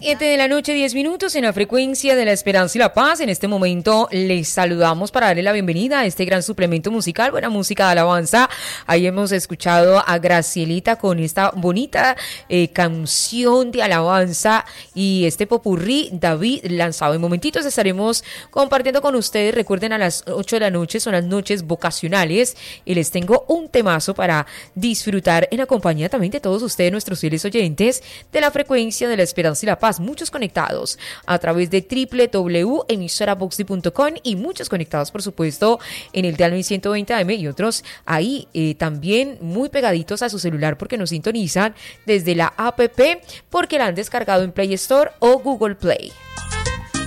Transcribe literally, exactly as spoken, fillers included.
siete de la noche, diez minutos en la frecuencia de la esperanza y la paz. En este momento les saludamos para darle la bienvenida a este gran suplemento musical, buena música de alabanza. Ahí hemos escuchado a Gracielita con esta bonita eh, canción de alabanza y este popurrí David lanzado. En momentitos estaremos compartiendo con ustedes. Recuerden, a las ocho de la noche son las noches vocacionales y les tengo un temazo para disfrutar en la compañía también de todos ustedes, nuestros fieles oyentes de la frecuencia de la esperanza y la paz, muchos conectados a través de doble u doble u doble u punto emisora voxi punto com y muchos conectados, por supuesto, en el dial mil ciento veinte A M y otros ahí eh, también muy pegaditos a su celular porque nos sintonizan desde la app porque la han descargado en Play Store o Google Play.